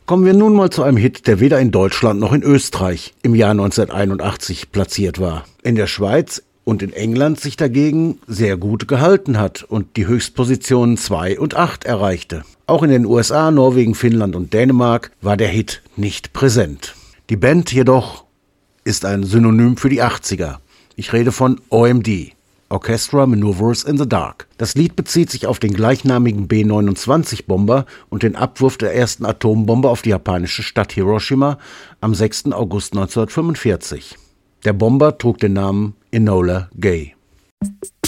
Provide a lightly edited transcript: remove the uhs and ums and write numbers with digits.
Kommen wir nun mal zu einem Hit, der weder in Deutschland noch in Österreich im Jahr 1981 platziert war. In der Schweiz und in England sich dagegen sehr gut gehalten hat und die Höchstpositionen 2 und 8 erreichte. Auch in den USA, Norwegen, Finnland und Dänemark war der Hit nicht präsent. Die Band jedoch ist ein Synonym für die 80er. Ich rede von OMD, Orchestra Maneuvers in the Dark. Das Lied bezieht sich auf den gleichnamigen B-29-Bomber und den Abwurf der ersten Atombombe auf die japanische Stadt Hiroshima am 6. August 1945. Der Bomber trug den Namen Enola Gay.